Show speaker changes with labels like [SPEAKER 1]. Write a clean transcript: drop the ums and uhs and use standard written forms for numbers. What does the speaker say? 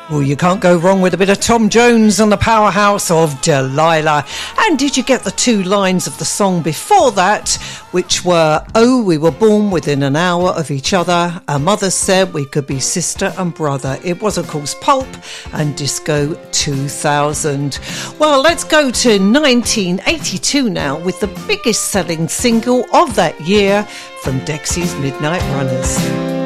[SPEAKER 1] Well, you can't go wrong with a bit of Tom Jones and the powerhouse of Delilah. And did you get the two lines of the song before that, which were, oh, we were born within an hour of each other. Our mother said we could be sister and brother. It was, of course, Pulp and Disco 2000. Well, let's go to 1982 now with the biggest selling single of that year from Dexy's Midnight Runners.